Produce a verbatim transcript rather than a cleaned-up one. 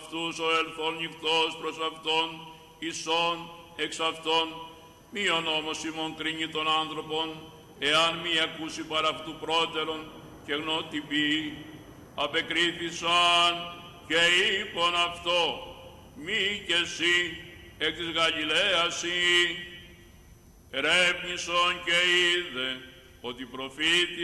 αυτούς ο ελθόν νυχτός προς αυτόν, ισόν εξ αυτών, μείον όμως ημών κρίνει των άνθρωπων, εάν μη ακούσει παρά αυτού πρώτερον και γνώτη πει, απεκρίθησαν και είπον αυτό, μη και εσύ εκ της Γαλιλαίας ή, ερέπνησον και είδε ότι προφήτης